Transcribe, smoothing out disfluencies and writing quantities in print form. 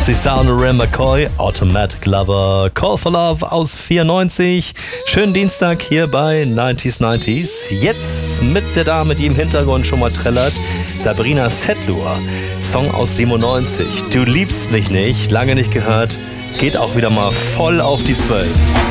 Susanne McCoy, Automatic Lover, Call for Love aus 94. Schönen Dienstag hier bei 90s. Jetzt mit der Dame, die im Hintergrund schon mal trällert, Sabrina Setlur. Song aus 97. Du liebst mich nicht, lange nicht gehört, geht auch wieder mal voll auf die 12.